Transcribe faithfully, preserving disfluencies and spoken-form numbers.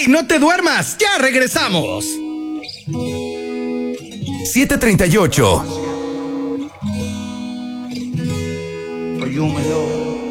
¡Ey, no te duermas! ¡Ya regresamos! siete treinta y ocho. Soy húmedo.